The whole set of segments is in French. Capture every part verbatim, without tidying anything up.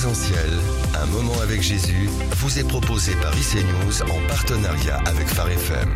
Présentiel, un moment avec Jésus, vous est proposé par I C News en partenariat avec Phare F M.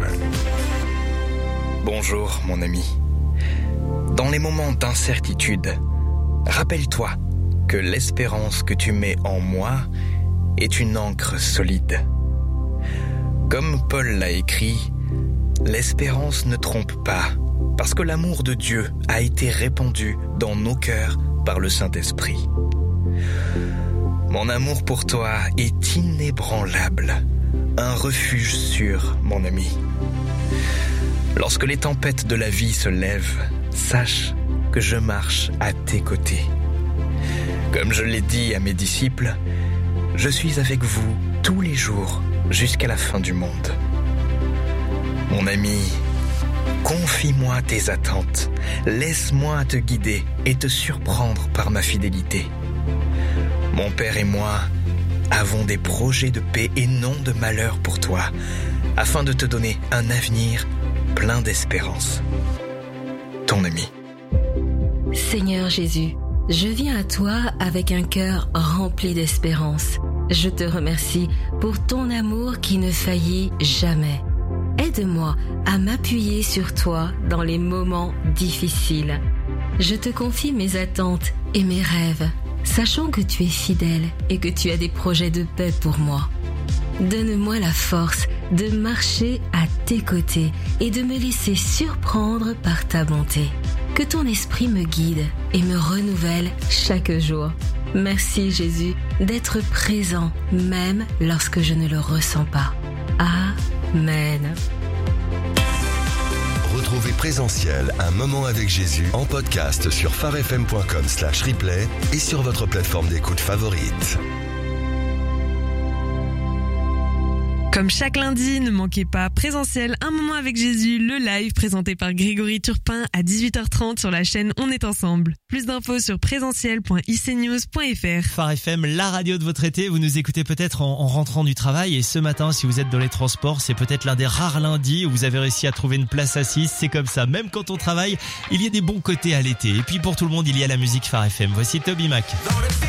Bonjour mon ami. Dans les moments d'incertitude, rappelle-toi que l'espérance que tu mets en moi est une ancre solide. Comme Paul l'a écrit, l'espérance ne trompe pas, parce que l'amour de Dieu a été répandu dans nos cœurs par le Saint-Esprit. Mon amour pour toi est inébranlable, un refuge sûr, mon ami. Lorsque les tempêtes de la vie se lèvent, sache que je marche à tes côtés. Comme je l'ai dit à mes disciples, je suis avec vous tous les jours jusqu'à la fin du monde. Mon ami, confie-moi tes attentes, laisse-moi te guider et te surprendre par ma fidélité. Mon Père et moi avons des projets de paix et non de malheur pour toi, afin de te donner un avenir plein d'espérance. Ton ami. Seigneur Jésus, je viens à toi avec un cœur rempli d'espérance. Je te remercie pour ton amour qui ne faillit jamais. Aide-moi à m'appuyer sur toi dans les moments difficiles. Je te confie mes attentes et mes rêves, sachant que tu es fidèle et que tu as des projets de paix pour moi. Donne-moi la force de marcher à tes côtés et de me laisser surprendre par ta bonté. Que ton esprit me guide et me renouvelle chaque jour. Merci Jésus d'être présent même lorsque je ne le ressens pas. Amen. Retrouvez Présentiel, un moment avec Jésus en podcast sur pharefm point com slash replay et sur votre plateforme d'écoute favorite. Comme chaque lundi, ne manquez pas Présentiel, un moment avec Jésus, le live présenté par Grégory Turpin à dix-huit heures trente sur la chaîne On est ensemble. Plus d'infos sur présentiel point i c news point f r. Phare F M, la radio de votre été. Vous nous écoutez peut-être en, en rentrant du travail, et ce matin, si vous êtes dans les transports, c'est peut-être l'un des rares lundis où vous avez réussi à trouver une place assise. C'est comme ça. Même quand on travaille, il y a des bons côtés à l'été. Et puis pour tout le monde, il y a la musique Phare F M. Voici Toby Mac.